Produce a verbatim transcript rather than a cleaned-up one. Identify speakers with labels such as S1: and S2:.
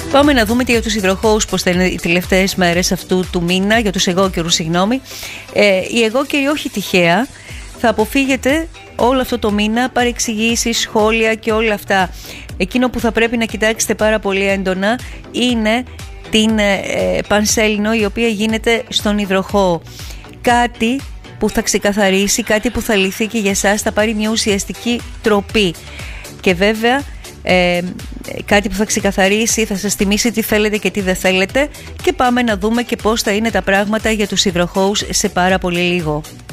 S1: Πάμε να δούμε και για τους υδροχόους πώς θα είναι οι τελευταίες μέρες αυτού του μήνα, για τους εγώκερους, συγγνώμη. Ε, οι εγώκεροι όχι τυχαία, θα αποφύγετε όλο αυτό το μήνα παρεξηγήσεις, σχόλια και όλα αυτά. Εκείνο που θα πρέπει να κοιτάξετε πάρα πολύ έντονα είναι την ε, πανσέλινο, η οποία γίνεται στον υδροχόο. Κάτι που θα ξεκαθαρίσει, κάτι που θα λυθεί και για εσάς, θα πάρει μια ουσιαστική τροπή. Και βέβαια ε, κάτι που θα ξεκαθαρίσει, θα σας θυμίσει τι θέλετε και τι δεν θέλετε. Και πάμε να δούμε και πώς θα είναι τα πράγματα για τους υδροχόους σε πάρα πολύ λίγο.